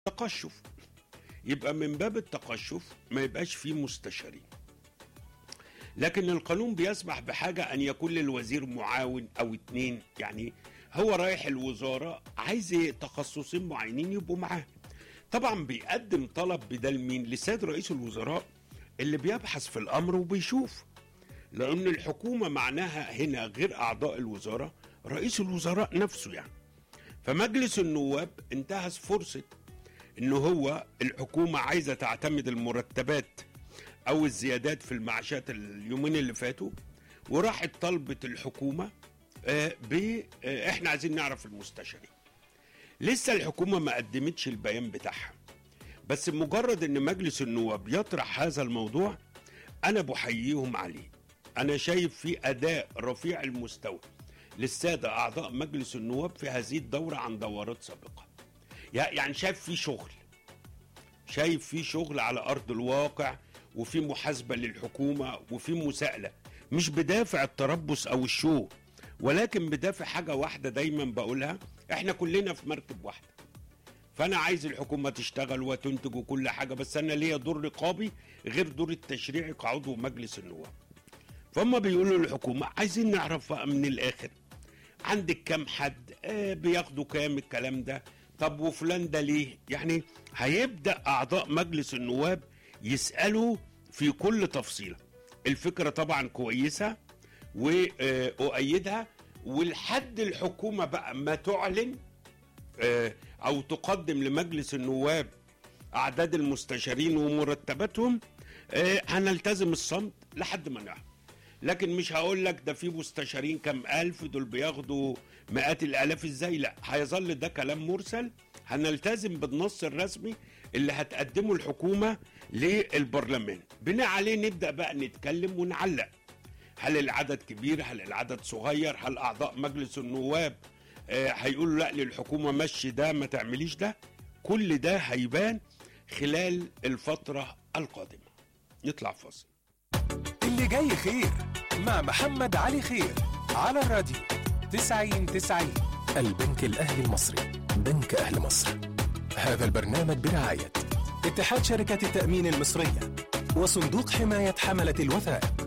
تقشف، يبقى من باب التقشف ما يبقاش فيه مستشارين. لكن القانون بيسمح بحاجة أن يكون للوزير معاون أو 2، يعني هو رايح الوزارة عايز تخصصين معينين يبقوا معاه. طبعا بيقدم طلب بدل مين؟ لسيد رئيس الوزراء اللي بيبحث في الأمر وبيشوف، لأن الحكومة معناها هنا غير أعضاء الوزارة رئيس الوزراء نفسه يعني. فمجلس النواب انتهز فرصة إنه هو الحكومة عايزة تعتمد المرتبات أو الزيادات في المعاشات اليومين اللي فاتوا، وراحت طلبت الحكومة احنا عايزين نعرف المستشارين. لسه الحكومة ما قدمتش البيان بتاعها، بس مجرد ان مجلس النواب يطرح هذا الموضوع انا بحييهم عليه. انا شايف في اداء رفيع المستوى للسادة اعضاء مجلس النواب في هذه الدورة عن دورات سابقة. يعني شايف في شغل على ارض الواقع، وفي محاسبة للحكومة، وفي مساءلة، مش بدافع التربص او الشو، ولكن بدافع حاجة واحدة دايما بقولها، احنا كلنا في مركب واحدة. فانا عايز الحكومة تشتغل وتنتج وكل حاجة، بس انا ليا دور رقابي غير دور التشريعي كعضو مجلس النواب. فهم بيقولوا للحكومة عايزين نعرف بقى من الاخر، عندك كام حد بياخدوا كام الكلام ده، طب وفلان ده ليه؟ يعني هيبدأ اعضاء مجلس النواب يسألوا في كل تفصيلة. الفكرة طبعا كويسة وأؤيدها، والحد الحكومة بقى ما تعلن أو تقدم لمجلس النواب أعداد المستشارين ومرتباتهم هنلتزم الصمت لحد ما نعرف. لكن مش هقول لك ده في مستشارين كم ألف دول بياخدوا مئات الآلاف ازاي، لا، هيظل ده كلام مرسل. هنلتزم بالنص الرسمي اللي هتقدمه الحكومة للبرلمان، بناء عليه نبدأ بقى نتكلم ونعلق. هل العدد كبير؟ هل العدد صغير؟ هل أعضاء مجلس النواب هيقولوا لا للحكومة مشي ده ما تعمليش ده؟ كل ده هيبان خلال الفترة القادمة. نطلع فاصل. اللي جاي خير مع محمد علي خير على الراديو 90-90. البنك الأهلي المصري، بنك أهل مصر. هذا البرنامج برعاية اتحاد شركات التأمين المصرية وصندوق حماية حملة الوثائق.